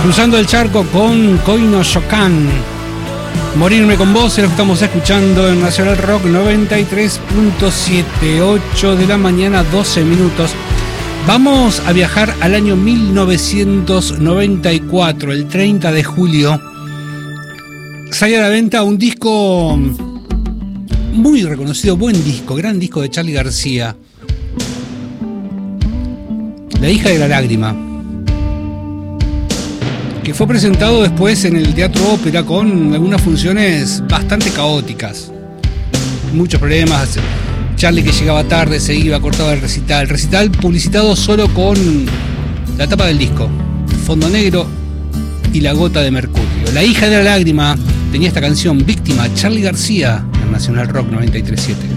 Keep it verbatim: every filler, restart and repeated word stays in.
Cruzando el charco con Koino Shokan. Morirme con vos es lo que estamos escuchando en Nacional Rock noventa y tres punto siete, ocho de la mañana, doce minutos. Vamos a viajar al año mil novecientos noventa y cuatro, el treinta de julio. Sale a la venta un disco muy reconocido, buen disco, gran disco de Charly García. La hija de la lágrima, que fue presentado después en el Teatro Ópera con algunas funciones bastante caóticas. Muchos problemas. Charly que llegaba tarde, se iba, cortaba el recital. El recital publicitado solo con la tapa del disco, fondo negro y la gota de mercurio. La hija de la lágrima tenía esta canción, Víctima, Charly García, en Nacional Rock noventa y tres punto siete.